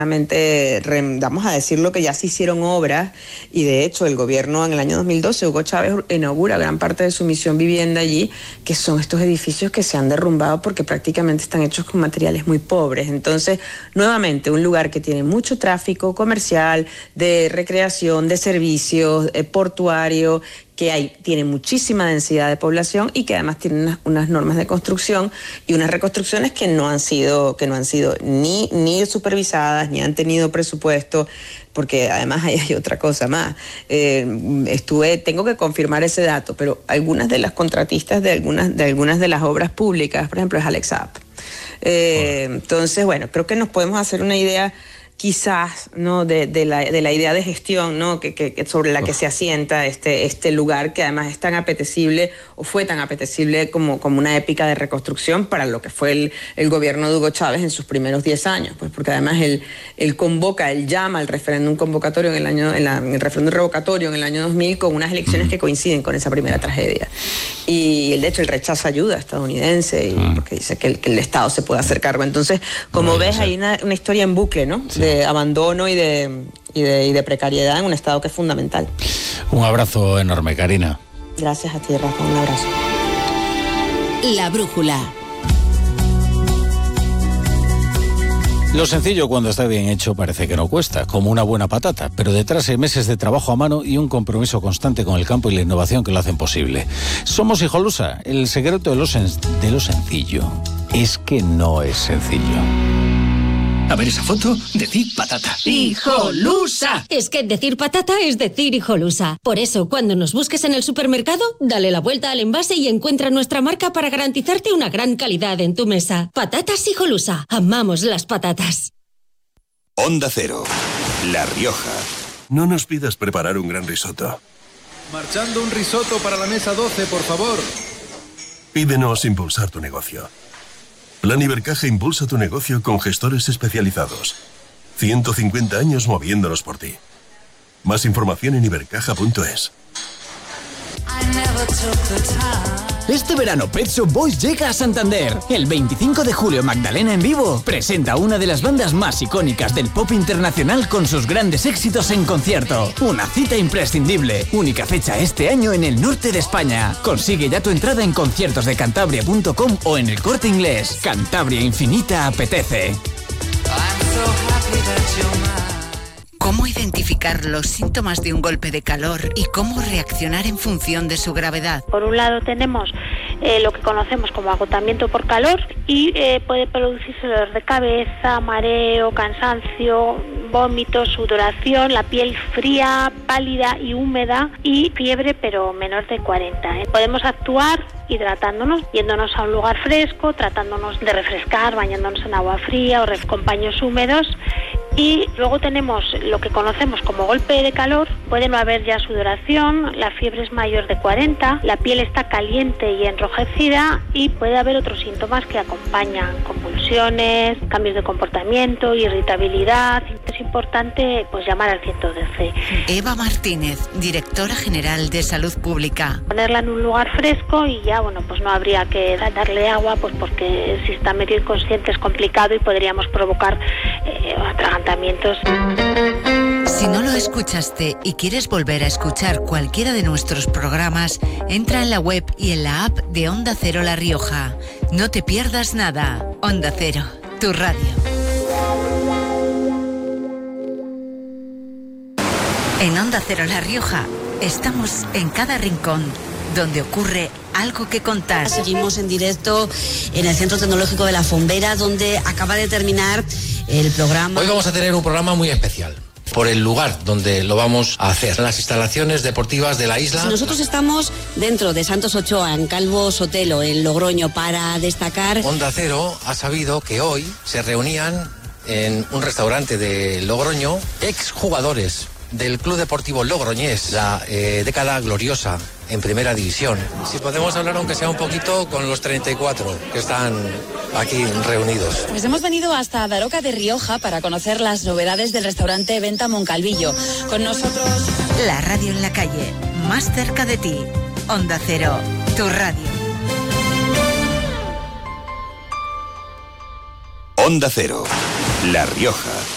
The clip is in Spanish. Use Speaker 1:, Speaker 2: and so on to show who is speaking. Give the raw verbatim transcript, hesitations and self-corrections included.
Speaker 1: Vamos a decirlo que ya se hicieron obras y de hecho el gobierno en el año dos mil doce, Hugo Chávez inaugura gran parte de su misión vivienda allí, que son estos edificios que se han derrumbado porque prácticamente están hechos con materiales muy pobres. Entonces, nuevamente, un lugar que tiene mucho tráfico comercial, de recreación, de servicios, eh, portuario, que hay, tiene muchísima densidad de población y que además tiene unas, unas normas de construcción y unas reconstrucciones que no han sido, que no han sido ni, ni supervisadas, ni han tenido presupuesto, porque además hay, hay otra cosa más. Eh, estuve, tengo que confirmar ese dato, pero algunas de las contratistas de algunas, de algunas de las obras públicas, por ejemplo, es Alex Saab. Eh, entonces, bueno, creo que nos podemos hacer una idea quizás, ¿no?, de, de, la, de la idea de gestión, ¿no?, que, que, sobre la que se asienta este, este lugar, que además es tan apetecible, o fue tan apetecible como, como una épica de reconstrucción para lo que fue el, el gobierno de Hugo Chávez en sus primeros diez años, pues porque además él, él convoca, él llama al referéndum convocatorio en el año, en, la, en el referéndum revocatorio en el año dos mil con unas elecciones que coinciden con esa primera tragedia. Y de hecho él rechaza ayuda estadounidense y, porque dice que el, que el Estado se puede hacer cargo. Entonces, como ves, hay una, una historia en bucle, ¿no?, sí, de abandono y de, y, de, y de precariedad en un Estado que es fundamental.
Speaker 2: Un abrazo enorme, Karina.
Speaker 1: Gracias a ti, Rafa, un abrazo.
Speaker 3: La brújula.
Speaker 2: Lo sencillo cuando está bien hecho parece que no cuesta, como una buena patata, pero detrás hay meses de trabajo a mano y un compromiso constante con el campo y la innovación que lo hacen posible. Somos Hijolusa. El secreto de lo, sen- de lo sencillo es que no es sencillo.
Speaker 4: A ver esa foto, decir patata. ¡Hijolusa!
Speaker 3: Es que decir patata es decir Hijolusa. Por eso, cuando nos busques en el supermercado, dale la vuelta al envase y encuentra nuestra marca para garantizarte una gran calidad en tu mesa. Patatas Hijolusa. Amamos las patatas.
Speaker 5: Onda Cero, La Rioja.
Speaker 6: No nos pidas preparar un gran risotto.
Speaker 7: Marchando un risotto para la mesa doce, por favor.
Speaker 6: Pídenos impulsar tu negocio. Plan Ibercaja impulsa tu negocio con gestores especializados. ciento cincuenta años moviéndonos por ti. Más información en ibercaja punto es.
Speaker 8: Este verano Pet Shop Boys llega a Santander. El veinticinco de julio Magdalena en vivo presenta una de las bandas más icónicas del pop internacional con sus grandes éxitos en concierto. Una cita imprescindible. Única fecha este año en el norte de España. Consigue ya tu entrada en conciertos de cantabria punto com o en el Corte Inglés. Cantabria Infinita apetece.
Speaker 9: ¿Cómo identificar los síntomas de un golpe de calor y cómo reaccionar en función de su gravedad?
Speaker 10: Por un lado tenemos eh, lo que conocemos como agotamiento por calor y eh, puede producirse dolor de cabeza, mareo, cansancio, vómitos, sudoración, la piel fría, pálida y húmeda y fiebre pero menor de cuarenta. ¿eh? Podemos actuar hidratándonos, yéndonos a un lugar fresco, tratándonos de refrescar, bañándonos en agua fría o con paños húmedos. Y luego tenemos lo que conocemos como golpe de calor. Puede no haber ya sudoración, la fiebre es mayor de cuarenta, la piel está caliente y enrojecida y puede haber otros síntomas que acompañan, convulsiones, cambios de comportamiento, irritabilidad. Es importante pues llamar al ciento doce.
Speaker 9: Eva Martínez, directora general de Salud Pública.
Speaker 10: Ponerla en un lugar fresco y ya, bueno, pues no habría que darle agua, pues porque si está medio inconsciente es complicado y podríamos provocar eh, atragantamientos.
Speaker 9: Si no lo escuchaste y quieres volver a escuchar cualquiera de nuestros programas, entra en la web y en la app de Onda Cero La Rioja. No te pierdas nada. Onda Cero, tu radio. En Onda Cero La Rioja estamos en cada rincón donde ocurre algo que contar.
Speaker 11: Seguimos en directo en el Centro Tecnológico de La Fombera, donde acaba de terminar el programa.
Speaker 12: Hoy vamos a tener un programa muy especial por el lugar donde lo vamos a hacer, las instalaciones deportivas de la isla.
Speaker 11: Nosotros estamos dentro de Santos Ochoa, en Calvo Sotelo, en Logroño, para destacar...
Speaker 12: Onda Cero ha sabido que hoy se reunían en un restaurante de Logroño exjugadores del Club Deportivo Logroñés, la eh, década gloriosa en Primera División. Si podemos hablar aunque sea un poquito con los treinta y cuatro que están aquí reunidos.
Speaker 13: Pues hemos venido hasta Daroca de Rioja para conocer las novedades del restaurante Venta Moncalvillo. Con nosotros...
Speaker 9: La radio en la calle, más cerca de ti. Onda Cero, tu radio.
Speaker 5: Onda Cero, La Rioja.